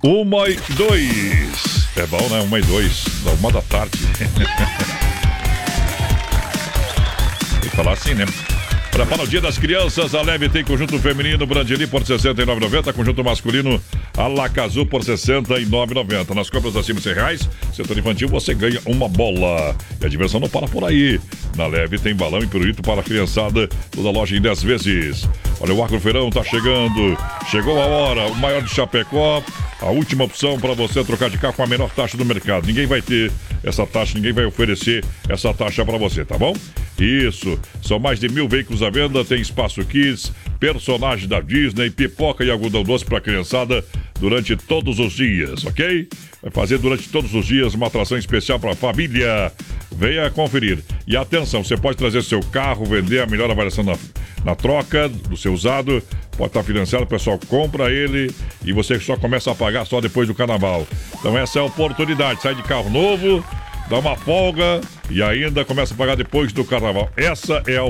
1h02. É bom, né? 1h02. Da 1h da tarde. Tem que falar assim, né? Para o Dia das Crianças, a Leve tem conjunto feminino Brandili por R$ 69,90, conjunto masculino Alacazu por R$ 69,90. Nas compras acima de R$100, setor infantil, você ganha uma bola. E a diversão não para por aí. Na Leve tem balão e pirulito para a criançada, toda loja em 10 vezes. Olha, o Agrofeirão tá chegando. Chegou a hora, o maior de Chapecó. A última opção para você trocar de carro com a menor taxa do mercado. Ninguém vai ter essa taxa, ninguém vai oferecer essa taxa para você, tá bom? Isso, são mais de 1.000 veículos à venda, tem espaço kids, personagem da Disney, pipoca e algodão doce para a criançada durante todos os dias, ok? Vai fazer durante todos os dias uma atração especial para a família. Venha conferir. E atenção, você pode trazer seu carro, vender a melhor avaliação na troca do seu usado. Pode estar financiado, o pessoal compra ele e você só começa a pagar só depois do carnaval. Então essa é a oportunidade, sai de carro novo, dá uma folga e ainda começa a pagar depois do carnaval. Essa é a